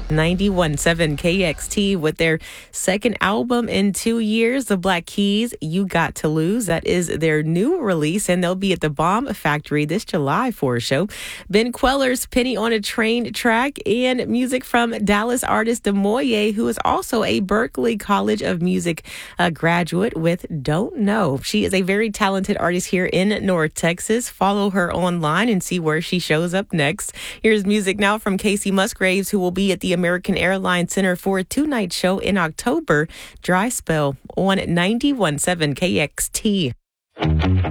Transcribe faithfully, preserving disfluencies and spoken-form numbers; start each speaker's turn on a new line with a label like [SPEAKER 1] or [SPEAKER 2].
[SPEAKER 1] ninety-one point seven K X T with their second album in two years, The Black Keys, You Got to Lose. That is their new release, and they'll be at the Bomb Factory this July for a show. Ben Queller's Penny on a Train track, and music from Dallas artist Demoye, who is also a Berklee College of Music uh, graduate with Don't Know. She is a very talented artist here in North Texas. Follow her online and see where she shows up next. Here's music now from Casey Musgraves, who will be at the American Airlines Center for a two-night show in October. Dry Spell on ninety-one point seven K X T.